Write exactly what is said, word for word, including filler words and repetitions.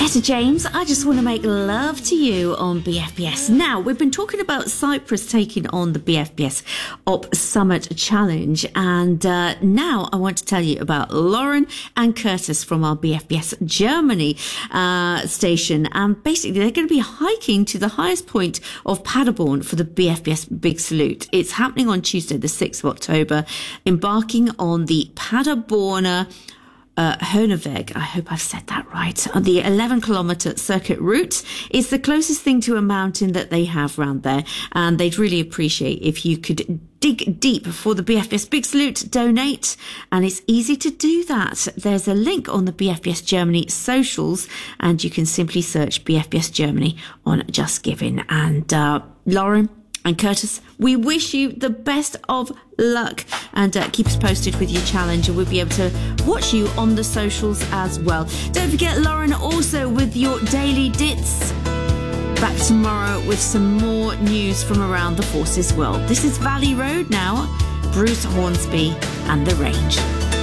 Etta James, I just want to make love to you on B F B S. Now, we've been talking about Cyprus taking on the B F B S Op Summit Challenge, and uh, now I want to tell you about Lauren and Curtis from our B F B S Germany uh, station. And basically, they're going to be hiking to the highest point of Paderborn for the B F B S Big Salute. It's happening on Tuesday, the sixth of October, embarking on the Paderborner Uh, Herneweg, I hope I've said that right, on the eleven kilometre circuit route. It's the closest thing to a mountain that they have around there, and they'd really appreciate if you could dig deep for the B F B S Big Salute, donate, and it's easy to do that. There's a link on the B F B S Germany socials, and you can simply search B F B S Germany on Just Giving. And uh, Lauren and Curtis, we wish you the best of luck, and uh, keep us posted with your challenge, and we'll be able to watch you on the socials as well. Don't forget, Lauren, also with your daily dits. Back tomorrow with some more news from around the Forces world. This is Valley Road now, Bruce Hornsby and The Range.